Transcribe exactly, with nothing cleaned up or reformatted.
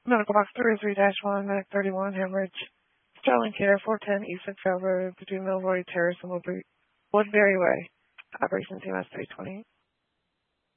Medical box three three dash one, Medic thirty-one, hemorrhage. Sterling Care, four ten East Central Road, between Milroy Terrace and Woodbury, Woodbury Way. Operations E M S three twenty.